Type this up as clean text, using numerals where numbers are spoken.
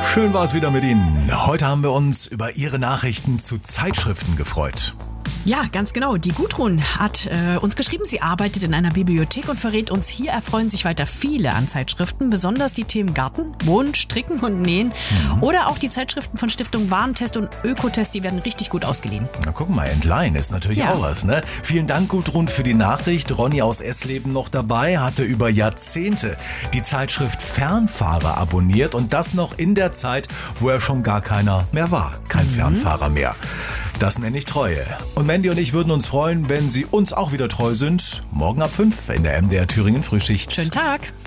Schön war es wieder mit Ihnen. Heute haben wir uns über Ihre Nachrichten zu Zeitschriften gefreut. Ja, ganz genau. Die Gudrun hat uns geschrieben, sie arbeitet in einer Bibliothek und verrät uns, hier erfreuen sich weiter viele an Zeitschriften, besonders die Themen Garten, Wohnen, Stricken und Nähen oder auch die Zeitschriften von Stiftung Warentest und Ökotest, die werden richtig gut ausgeliehen. Na guck mal, Entleihen ist natürlich auch was, ne? Vielen Dank, Gudrun, für die Nachricht. Ronny aus Essleben noch dabei, hatte über Jahrzehnte die Zeitschrift Fernfahrer abonniert und das noch in der Zeit, wo er schon gar keiner mehr war. Kein Fernfahrer mehr. Das nenne ich Treue. Und Mandy und ich würden uns freuen, wenn Sie uns auch wieder treu sind. Morgen ab 5 in der MDR Thüringen Frühschicht. Schönen Tag.